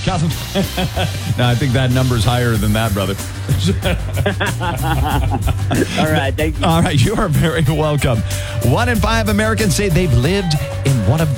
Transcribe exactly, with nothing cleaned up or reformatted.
No, I think that number's higher than that, brother. All right, thank you. All right, you are very welcome. One in five Americans say they've lived in one of